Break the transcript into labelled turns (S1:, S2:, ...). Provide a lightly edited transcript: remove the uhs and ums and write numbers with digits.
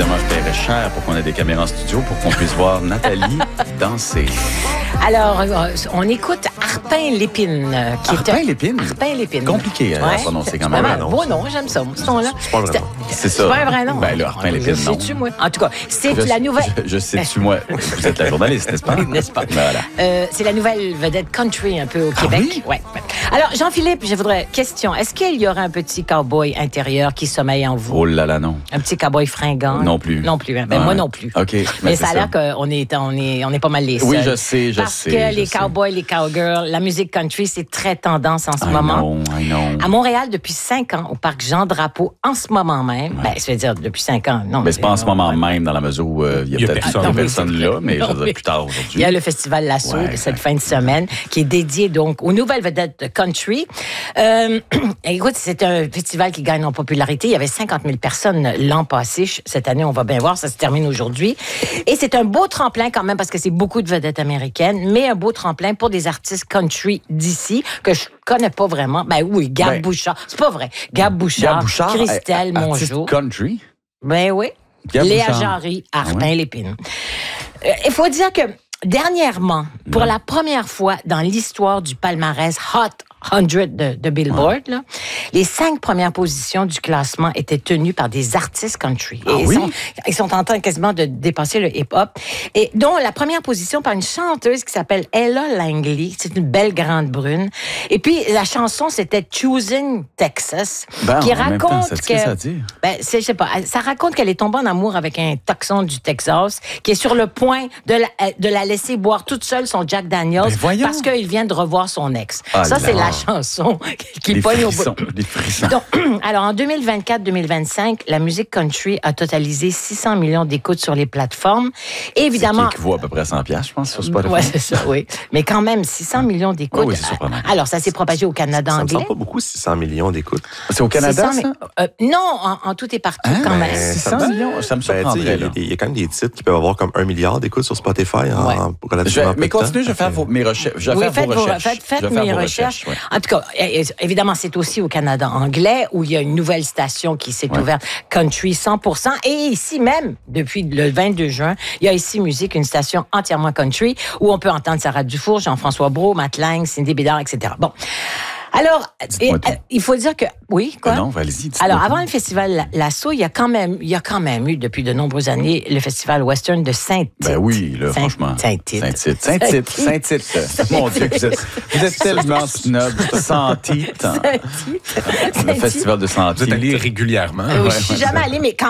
S1: évidemment, je paierais cher pour qu'on ait des caméras en studio pour qu'on puisse voir Nathalie danser.
S2: Alors, on écoute Arpin-Lépine.
S1: Arpin-Lépine?
S2: Arpin-Lépine.
S1: Compliqué à prononcer quand même.
S2: Bon, non, j'aime ça. Ce son-là.
S3: C'est pas un vrai nom.
S1: C'est ça.
S2: C'est pas un vrai nom.
S1: Ben là, Arpin-Lépine, non.
S2: Sais-tu, moi? En tout cas, c'est la nouvelle...
S1: Je sais-tu, moi. Vous êtes la journaliste, n'est-ce pas?
S2: N'est-ce pas?
S1: Voilà.
S2: C'est la nouvelle vedette country un peu au Québec.
S1: Oui?
S2: Ouais. Alors, Jean-Philippe, je voudrais... Question. Est-ce qu'il y aurait un petit cow-boy intérieur qui sommeille en vous?
S1: Oh là là, non.
S2: Un petit cow-boy fringant?
S1: Non plus.
S2: Non plus. Hein? Ben, moi non plus.
S1: OK.
S2: Mais ça a l'air qu'on est pas mal les seuls.
S1: Oui, je sais.
S2: Parce que les cowboys, les cowgirls, la musique country, c'est très tendance en ce moment.
S1: I know.
S2: À Montréal, depuis 5 ans, au parc Jean-Drapeau, en ce moment même, ben, ça veut dire depuis 5 ans. Non,
S1: mais c'est pas en ce moment même, dans la mesure où il y a peut-être personne là, mais je veux dire plus tard aujourd'hui.
S2: Il y a le festival Lasso cette fin de semaine qui est dédié donc aux nouvelles vedettes de country. Écoute, c'est un festival qui gagne en popularité. Il y avait 50 000 personnes l'an passé. Cette année, on va bien voir, ça se termine aujourd'hui. Et c'est un beau tremplin quand même parce que c'est beaucoup de vedettes américaines, mais un beau tremplin pour des artistes country d'ici que je connais pas vraiment. Ben oui, Gab Bouchard. C'est pas vrai. Gab Bouchard, Christelle Mongeau.
S1: Country?
S2: Ben oui.
S1: Gab
S2: Léa
S1: Bouchard.
S2: Jarry, Arpin-Lépine. Il faut dire que dernièrement, pour la première fois dans l'histoire du palmarès Hot 100 de Billboard, là, les 5 premières positions du classement étaient tenues par des artistes country. Et ils sont en train quasiment de dépasser le hip-hop. Et dont la première position par une chanteuse qui s'appelle Ella Langley. C'est une belle grande brune. Et puis, la chanson, c'était Choosing Texas, qui raconte je sais pas, ça raconte qu'elle est tombée en amour avec un Texan du Texas qui est sur le point de la laisser boire toute seule son Jack Daniels parce qu'il vient de revoir son ex. Ça, c'est la chanson qui pogne au bout.
S1: Des frissons.
S2: Donc, alors, en 2024-2025, la musique country a totalisé 600 millions d'écoutes sur les plateformes. Et évidemment...
S1: C'est qui équivaut à peu près à 100 $, je pense, sur Spotify.
S2: Oui, c'est ça, oui. Mais quand même, 600 millions d'écoutes.
S1: Oui, c'est surprenant.
S2: Alors, ça s'est propagé au Canada anglais.
S3: Ça me semble pas beaucoup, 600 millions d'écoutes.
S1: C'est au Canada, ça?
S2: Non, en tout et partout, quand même.
S1: 600 millions, ça me surprendrait, là.
S3: Il y a quand même des titres qui peuvent avoir comme 1 milliard d'écoutes sur Spotify en relativement peu de temps.
S1: Mais continuez, je vais faire mes recherches.
S2: Faites mes recherches. En tout cas, évidemment, c'est aussi au Canada anglais où il y a une nouvelle station qui s'est ouverte, Country 100%. Et ici même, depuis le 22 juin, il y a ici Musique, une station entièrement country où on peut entendre Sarah Dufour, Jean-François Brault, Matt Lang, Cindy Bédard, etc. Bon. Alors, il faut dire que... Oui, quoi?
S1: Non, allez-y.
S2: Alors, avant le festival Lasso, il y a quand même eu, depuis de nombreuses années, le festival western de Saint-Tite.
S1: Ben oui, là, franchement. Saint-Tite. Mon Dieu, vous êtes tellement snob. Saint-Tite. Le festival de Saint-Tite.
S4: Vous êtes allé régulièrement.
S2: Je suis jamais allée, mais quand